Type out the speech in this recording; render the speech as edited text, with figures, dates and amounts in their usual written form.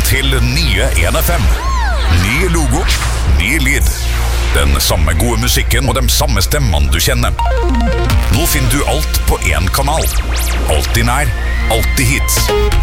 til nye 1FM. Ny logo, ny lyd. Den samme gode musikken og de samme stemmene du kjenner. Nå finner du alt på en kanal. Alltid nær, alltid hits.